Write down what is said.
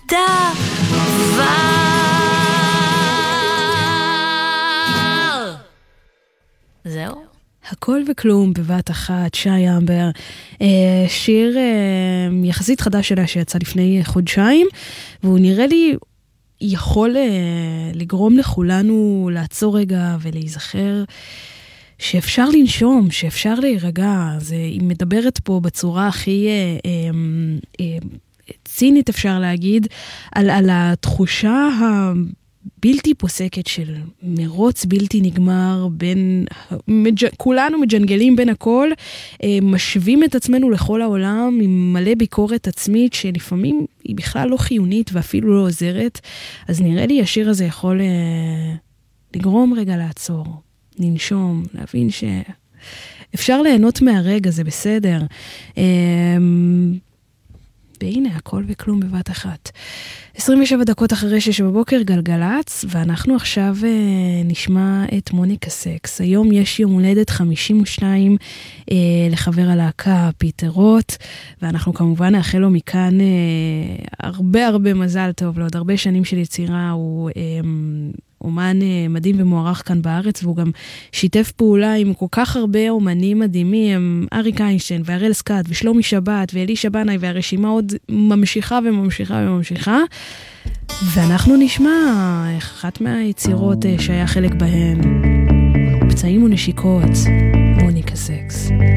זהו? הכל וכלום בבת אחת, שי אמבר, שיר יחסית חדש שלה שיצא לפני חודשיים, והוא נראה לי יכול לגרום לכולנו לעצור רגע ולהיזכר שאפשר לנשום, שאפשר להירגע. היא מדברת פה בצורה הכי צינית אפשר להגיד, על התחושה בלתי פוסקת של מרוץ בלתי נגמר בין, כולנו מג'נגלים בין הכל, משווים את עצמנו לכל העולם עם מלא ביקורת עצמית שלפעמים היא בכלל לא חיונית ואפילו לא עוזרת. אז נראה לי השיר הזה יכול לגרום רגע לעצור, לנשום, להבין שאפשר ליהנות מהרגע, זה בסדר. והנה, הכל וכלום בבת אחת. 27 דקות אחרי 6 בבוקר גלגלץ, ואנחנו עכשיו נשמע את מוניקה סקס. היום יש יום הולדת 52 לחבר הלהקה פיטר רוט, ואנחנו כמובן נאחל לו מכאן הרבה מזל טוב, לעוד הרבה שנים של יצירה. הוא אומן מדהים ומוערך כאן בארץ, והוא גם שיתף פעולה עם כל כך הרבה אומנים מדהימים, אריק איינשטיין והראל סקאט ושלומי שבת ואלישע בנאי, והרשימה עוד ממשיכה וממשיכה וממשיכה. ואנחנו נשמע אחת מהיצירות שהיה חלק בהן, פצעים ונשיקות, מוניקה סקס.